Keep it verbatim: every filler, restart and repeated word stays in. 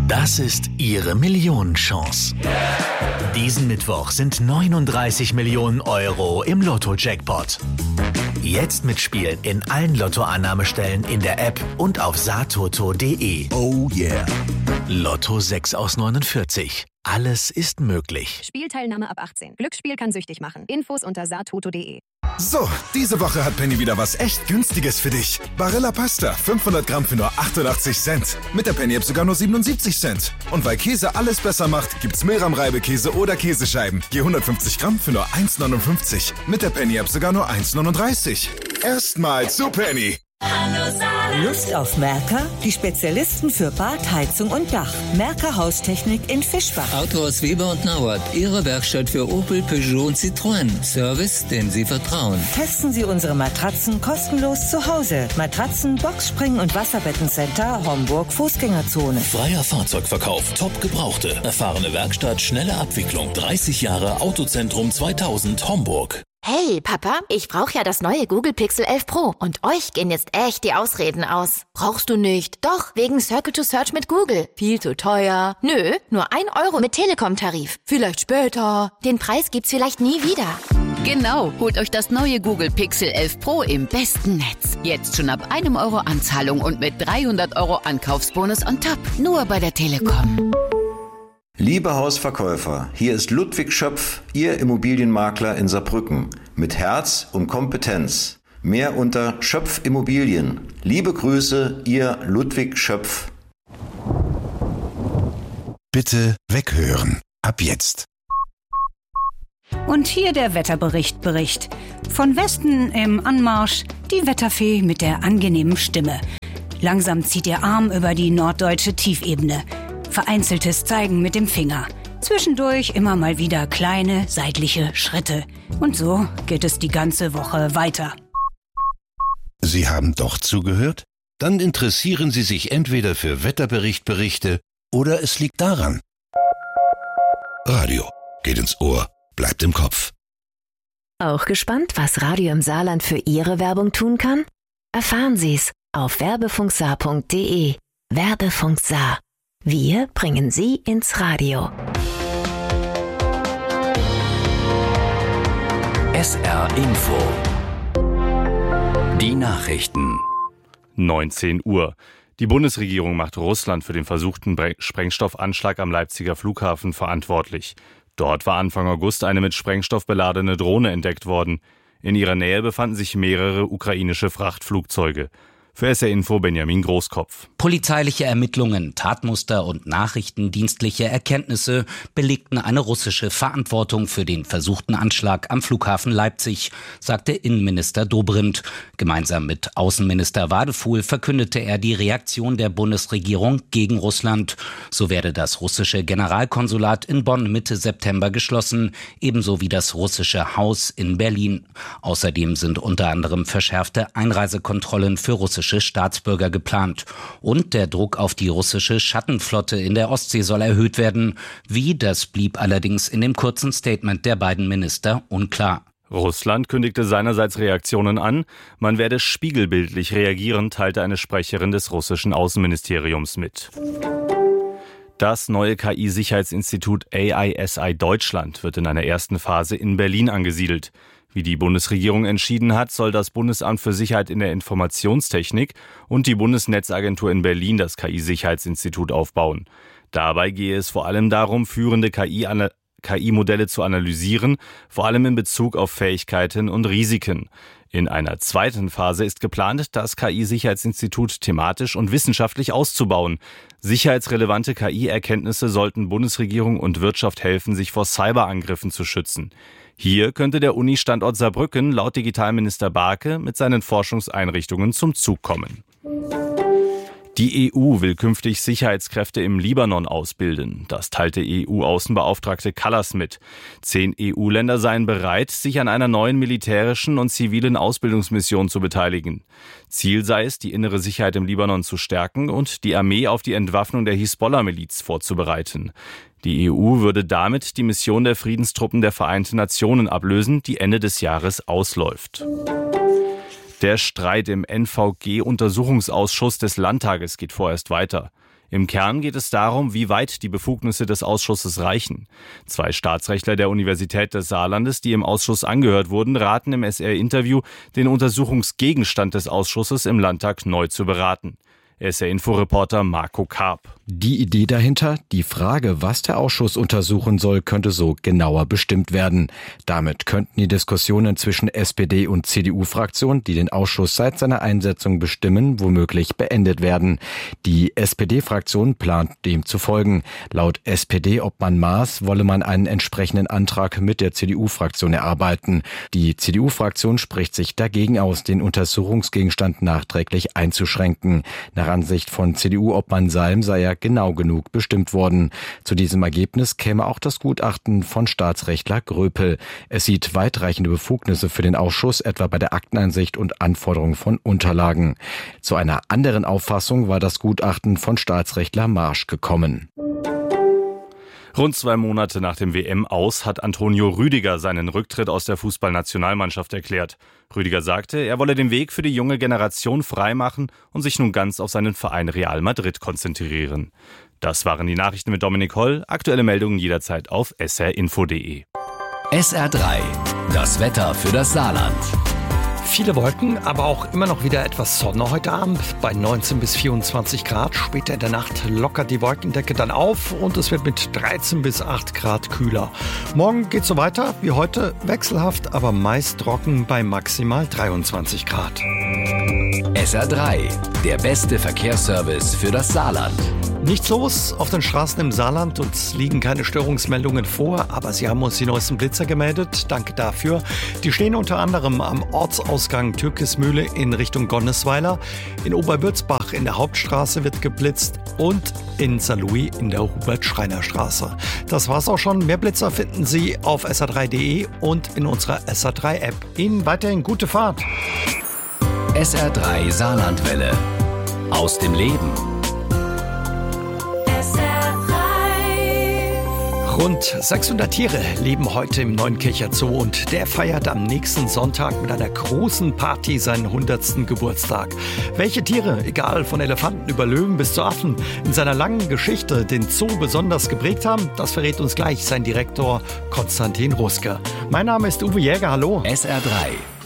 Das ist Ihre Millionenchance. Diesen Mittwoch sind neununddreißig Millionen Euro im Lotto-Jackpot. Jetzt mitspielen in allen Lottoannahmestellen in der App und auf satoto punkt de. Oh yeah. Lotto sechs aus neunundvierzig. Alles ist möglich. Spielteilnahme ab achtzehn. Glücksspiel kann süchtig machen. Infos unter satoto punkt de. So, diese Woche hat Penny wieder was echt Günstiges für dich. Barilla Pasta, fünfhundert Gramm für nur achtundachtzig Cent. Mit der Penny-App sogar nur siebenundsiebzig Cent. Und weil Käse alles besser macht, gibt's Milram-Reibekäse oder Käsescheiben. Je hundertfünfzig Gramm für nur eins neunundfünfzig. Mit der Penny-App sogar nur eins neununddreißig. Erstmal zu Penny. Hallo Saarland. Lust auf Merker? Die Spezialisten für Bad, Heizung und Dach. Merker Haustechnik in Fischbach. Autohaus Weber und Nauert. Ihre Werkstatt für Opel, Peugeot und Citroën. Service, dem Sie vertrauen. Testen Sie unsere Matratzen kostenlos zu Hause. Matratzen, Boxspringen und Wasserbettencenter Homburg Fußgängerzone. Freier Fahrzeugverkauf, top Gebrauchte. Erfahrene Werkstatt, schnelle Abwicklung. dreißig Jahre Autozentrum zweitausend Homburg. Hey, Papa, ich brauche ja das neue Google Pixel elf Pro. Und euch gehen jetzt echt die Ausreden aus. Brauchst du nicht? Doch, wegen Circle to Search mit Google. Viel zu teuer. Nö, nur ein Euro mit Telekom-Tarif. Vielleicht später. Den Preis gibt's vielleicht nie wieder. Genau, holt euch das neue Google Pixel elf Pro im besten Netz. Jetzt schon ab einem Euro Anzahlung und mit dreihundert Euro Ankaufsbonus on top. Nur bei der Telekom. Liebe Hausverkäufer, hier ist Ludwig Schöpf, Ihr Immobilienmakler in Saarbrücken. Mit Herz und Kompetenz. Mehr unter Schöpf Immobilien. Liebe Grüße, Ihr Ludwig Schöpf. Bitte weghören. Ab jetzt. Und hier der Wetterbericht Bericht. Von Westen im Anmarsch die Wetterfee mit der angenehmen Stimme. Langsam zieht ihr Arm über die norddeutsche Tiefebene. Vereinzeltes Zeigen mit dem Finger. Zwischendurch immer mal wieder kleine, seitliche Schritte. Und so geht es die ganze Woche weiter. Sie haben doch zugehört? Dann interessieren Sie sich entweder für Wetterberichtberichte oder es liegt daran. Radio geht ins Ohr, bleibt im Kopf. Auch gespannt, was Radio im Saarland für Ihre Werbung tun kann? Erfahren Sie's auf werbefunksaar punkt de. Werbefunk Saar. Wir bringen Sie ins Radio. S R Info. Die Nachrichten. neunzehn Uhr. Die Bundesregierung macht Russland für den versuchten Sprengstoffanschlag am Leipziger Flughafen verantwortlich. Dort war Anfang August eine mit Sprengstoff beladene Drohne entdeckt worden. In ihrer Nähe befanden sich mehrere ukrainische Frachtflugzeuge. Für S R Info Benjamin Großkopf. Polizeiliche Ermittlungen, Tatmuster und nachrichtendienstliche Erkenntnisse belegten eine russische Verantwortung für den versuchten Anschlag am Flughafen Leipzig, sagte Innenminister Dobrindt. Gemeinsam mit Außenminister Wadefuhl verkündete er die Reaktion der Bundesregierung gegen Russland. So werde das russische Generalkonsulat in Bonn Mitte September geschlossen, ebenso wie das russische Haus in Berlin. Außerdem sind unter anderem verschärfte Einreisekontrollen für russische Staatsbürger geplant. Und der Druck auf die russische Schattenflotte in der Ostsee soll erhöht werden. Wie, das blieb allerdings in dem kurzen Statement der beiden Minister unklar. Russland kündigte seinerseits Reaktionen an. Man werde spiegelbildlich reagieren, teilte eine Sprecherin des russischen Außenministeriums mit. Das neue K I-Sicherheitsinstitut A I S I Deutschland wird in einer ersten Phase in Berlin angesiedelt. Wie die Bundesregierung entschieden hat, soll das Bundesamt für Sicherheit in der Informationstechnik und die Bundesnetzagentur in Berlin das K I-Sicherheitsinstitut aufbauen. Dabei gehe es vor allem darum, führende K I-Modelle zu analysieren, vor allem in Bezug auf Fähigkeiten und Risiken. In einer zweiten Phase ist geplant, das K I-Sicherheitsinstitut thematisch und wissenschaftlich auszubauen. Sicherheitsrelevante K I-Erkenntnisse sollten Bundesregierung und Wirtschaft helfen, sich vor Cyberangriffen zu schützen. Hier könnte der Uni-Standort Saarbrücken laut Digitalminister Barke mit seinen Forschungseinrichtungen zum Zug kommen. Die E U will künftig Sicherheitskräfte im Libanon ausbilden. Das teilte E U-Außenbeauftragte Kallas mit. Zehn E U-Länder seien bereit, sich an einer neuen militärischen und zivilen Ausbildungsmission zu beteiligen. Ziel sei es, die innere Sicherheit im Libanon zu stärken und die Armee auf die Entwaffnung der Hisbollah-Miliz vorzubereiten. Die E U würde damit die Mission der Friedenstruppen der Vereinten Nationen ablösen, die Ende des Jahres ausläuft. Der Streit im N V G-Untersuchungsausschuss des Landtages geht vorerst weiter. Im Kern geht es darum, wie weit die Befugnisse des Ausschusses reichen. Zwei Staatsrechtler der Universität des Saarlandes, die im Ausschuss angehört wurden, raten im S R-Interview, den Untersuchungsgegenstand des Ausschusses im Landtag neu zu beraten. S R-Info-Reporter Marco Karp. Die Idee dahinter, die Frage, was der Ausschuss untersuchen soll, könnte so genauer bestimmt werden. Damit könnten die Diskussionen zwischen S P D und C D U-Fraktion, die den Ausschuss seit seiner Einsetzung bestimmen, womöglich beendet werden. Die S P D-Fraktion plant, dem zu folgen. Laut S P D-Obmann Maas wolle man einen entsprechenden Antrag mit der C D U-Fraktion erarbeiten. Die C D U-Fraktion spricht sich dagegen aus, den Untersuchungsgegenstand nachträglich einzuschränken. Nach Ansicht von C D U-Obmann Salm sei er genau genug bestimmt worden. Zu diesem Ergebnis käme auch das Gutachten von Staatsrechtler Gröpel. Es sieht weitreichende Befugnisse für den Ausschuss, etwa bei der Akteneinsicht und Anforderung von Unterlagen. Zu einer anderen Auffassung war das Gutachten von Staatsrechtler Marsch gekommen. Rund zwei Monate nach dem W M-Aus hat Antonio Rüdiger seinen Rücktritt aus der Fußballnationalmannschaft erklärt. Rüdiger sagte, er wolle den Weg für die junge Generation freimachen und sich nun ganz auf seinen Verein Real Madrid konzentrieren. Das waren die Nachrichten mit Dominik Holl. Aktuelle Meldungen jederzeit auf s r info punkt d e. S R drei, das Wetter für das Saarland. Viele Wolken, aber auch immer noch wieder etwas Sonne heute Abend bei neunzehn bis vierundzwanzig Grad. Später in der Nacht lockert die Wolkendecke dann auf und es wird mit dreizehn bis acht Grad kühler. Morgen geht's so weiter wie heute, wechselhaft, aber meist trocken bei maximal dreiundzwanzig Grad. S R drei, der beste Verkehrsservice für das Saarland. Nichts los auf den Straßen im Saarland und es liegen keine Störungsmeldungen vor, aber Sie haben uns die neuesten Blitzer gemeldet. Danke dafür. Die stehen unter anderem am Ortsausgang Türkismühle in Richtung Gonnesweiler. In Oberwürzbach in der Hauptstraße wird geblitzt und in Saarlouis in der Hubert-Schreiner-Straße. Das war's auch schon. Mehr Blitzer finden Sie auf s r drei punkt d e und in unserer S R drei App. Ihnen weiterhin gute Fahrt. S R drei Saarlandwelle. Aus dem Leben. Rund sechshundert Tiere leben heute im Neunkircher Zoo und der feiert am nächsten Sonntag mit einer großen Party seinen hundertsten Geburtstag. Welche Tiere, egal von Elefanten über Löwen bis zu Affen, in seiner langen Geschichte den Zoo besonders geprägt haben, das verrät uns gleich sein Direktor Konstantin Ruske. Mein Name ist Uwe Jäger, hallo. S R drei.